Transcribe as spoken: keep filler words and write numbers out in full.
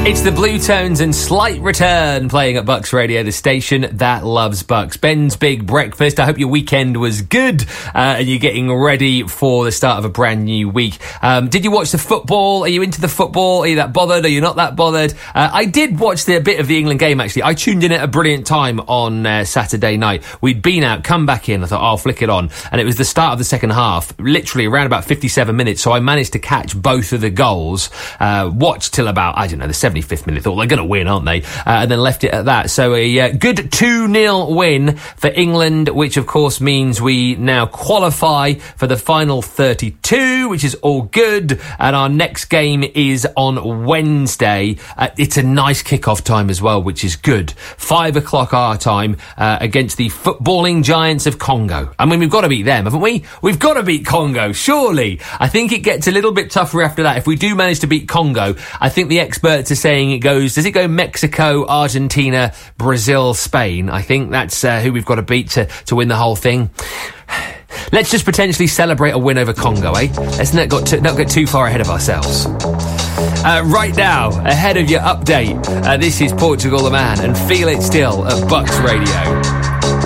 It's the Blue Tones and Slight Return playing at Bucks Radio, the station that loves Bucks. Ben's Big Breakfast. I hope your weekend was good uh, and you're getting ready for the start of a brand new week. Um, did you watch the football? Are you into the football? Are you that bothered? Are you not that bothered? Uh, I did watch the, a bit of the England game, actually. I tuned in at a brilliant time on uh, Saturday night. We'd been out, come back in. I thought, oh, I'll flick it on. And it was the start of the second half, literally around about fifty-seven minutes. So I managed to catch both of the goals, uh, watched till about, I don't know, the seventy-fifth minute. Thought they're going to win, aren't they? Uh, and then left it at that. So a uh, good two nil win for England, which of course means we now qualify for the final thirty-two, which is all good. And our next game is on Wednesday. Uh, it's a nice kick-off time as well, which is good. Five o'clock our time uh, against the footballing giants of Congo. I mean, we've got to beat them, haven't we? We've got to beat Congo, surely. I think it gets a little bit tougher after that. If we do manage to beat Congo, I think the experts are saying it goes, does it go Mexico, Argentina, Brazil, Spain? I think that's uh, who we've got to beat to, to win the whole thing. Let's just potentially celebrate a win over Congo, eh? Let's not, got to, not get too far ahead of ourselves. Uh, right now, ahead of your update, uh, this is Portugal the Man and Feel It Still at Bucks Radio.